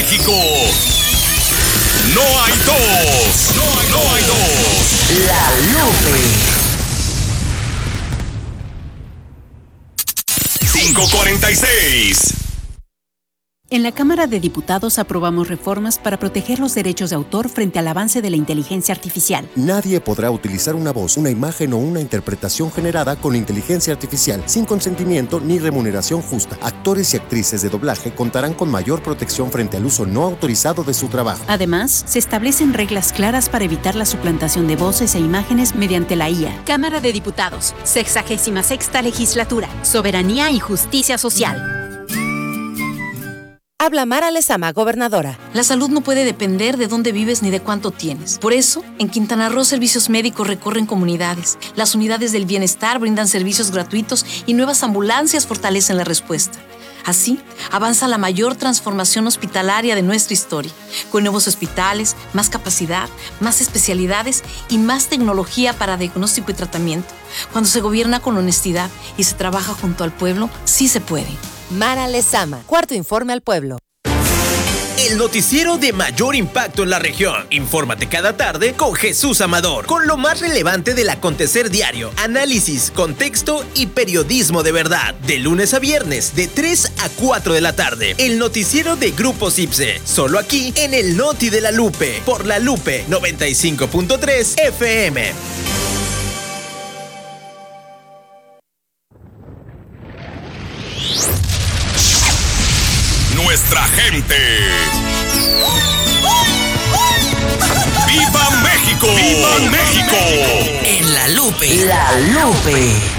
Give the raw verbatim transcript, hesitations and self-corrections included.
México. No hay dos. No hay, no hay dos. La Lupe. cinco cuarenta y seis. En la Cámara de Diputados aprobamos reformas para proteger los derechos de autor frente al avance de la inteligencia artificial. Nadie podrá utilizar una voz, una imagen o una interpretación generada con inteligencia artificial sin consentimiento ni remuneración justa. Actores y actrices de doblaje contarán con mayor protección frente al uso no autorizado de su trabajo. Además, se establecen reglas claras para evitar la suplantación de voces e imágenes mediante la I A. Cámara de Diputados, sexagésima sexta legislatura, soberanía y justicia social. Habla Mara Lezama, gobernadora. La salud no puede depender de dónde vives ni de cuánto tienes. Por eso, en Quintana Roo, servicios médicos recorren comunidades. Las unidades del bienestar brindan servicios gratuitos y nuevas ambulancias fortalecen la respuesta. Así, avanza la mayor transformación hospitalaria de nuestra historia, con nuevos hospitales, más capacidad, más especialidades y más tecnología para diagnóstico y tratamiento. Cuando se gobierna con honestidad y se trabaja junto al pueblo, sí se puede. Mara Lezama, cuarto informe al pueblo. El noticiero de mayor impacto en la región. Infórmate cada tarde con Jesús Amador, con lo más relevante del acontecer diario, análisis, contexto y periodismo de verdad. De lunes a viernes, de tres a cuatro de la tarde. El noticiero de Grupo Cipse, solo aquí en el Noti de la Lupe, por La Lupe noventa y cinco punto tres F M. Nuestra gente. ¡Viva México! ¡Viva México! En La Lupe. La Lupe.